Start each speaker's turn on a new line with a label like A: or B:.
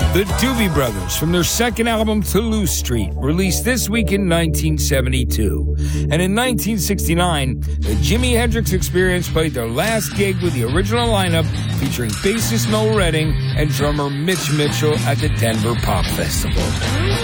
A: The Doobie Brothers, from their second album, Toulouse Street, released this week in 1972. And in 1969, the Jimi Hendrix Experience played their last gig with the original lineup, featuring bassist Noel Redding and drummer Mitch Mitchell at the Denver Pop Festival.